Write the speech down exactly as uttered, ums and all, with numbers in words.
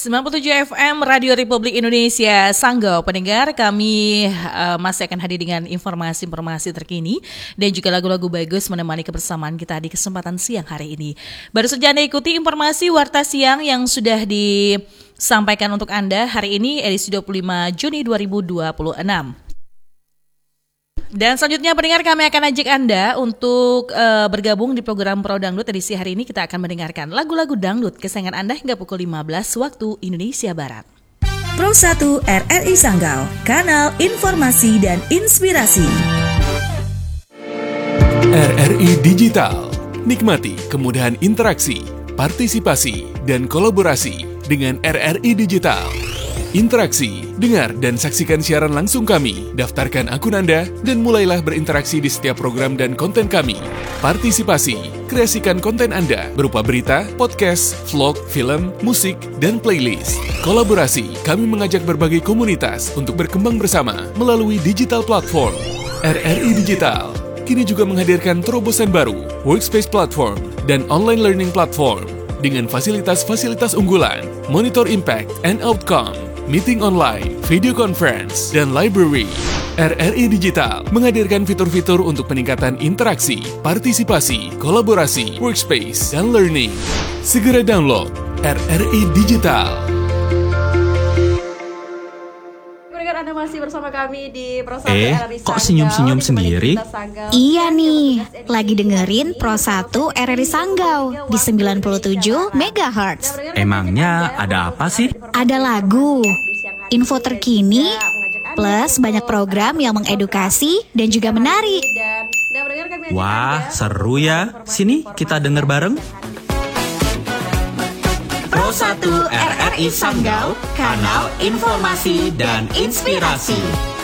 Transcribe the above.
sembilan puluh tujuh F M Radio Republik Indonesia Sanggau. Pendengar, kami uh, masih akan hadir dengan informasi-informasi terkini dan juga lagu-lagu bagus menemani kebersamaan kita di kesempatan siang hari ini. Baru saja Anda ikuti informasi Warta Siang yang sudah disampaikan untuk Anda hari ini edisi dua puluh lima Juni dua ribu dua puluh enam. Dan selanjutnya pendengar, kami akan ajak Anda untuk uh, bergabung di program Pro Dangdut edisi hari ini. Kita akan mendengarkan lagu-lagu dangdut kesayangan Anda hingga pukul lima belas waktu Indonesia Barat. Pro satu R R I Sanggau, kanal informasi dan inspirasi. R R I Digital, nikmati kemudahan interaksi, partisipasi, dan kolaborasi dengan R R I Digital. Interaksi, dengar dan saksikan siaran langsung kami, daftarkan akun Anda, dan mulailah berinteraksi di setiap program dan konten kami. Partisipasi, kreasikan konten Anda berupa berita, podcast, vlog, film, musik, dan playlist. Kolaborasi, kami mengajak berbagai komunitas untuk berkembang bersama melalui digital platform. R R I Digital kini juga menghadirkan terobosan baru, workspace platform, dan online learning platform dengan fasilitas-fasilitas unggulan, monitor impact and outcome, meeting online, video conference, dan library. R R I Digital menghadirkan fitur-fitur untuk peningkatan interaksi, partisipasi, kolaborasi, workspace, dan learning. Segera download R R I Digital. Anda masih bersama kami di Pro satu Eh, R R I Sanggau. Kok senyum-senyum sendiri? Iya nih, lagi dengerin Pro satu R R I Sanggau di sembilan puluh tujuh megahertz. Emangnya ada apa sih? Ada lagu, info terkini, plus banyak program yang mengedukasi dan juga menarik. Wah, seru ya. Sini kita denger bareng. Pro satu R R I Sanggau, kanal informasi dan inspirasi.